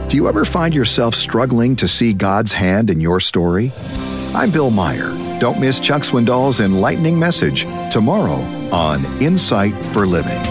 Do you ever find yourself struggling to see God's hand in your story? I'm Bill Meyer. Don't miss Chuck Swindoll's enlightening message tomorrow on Insight for Living.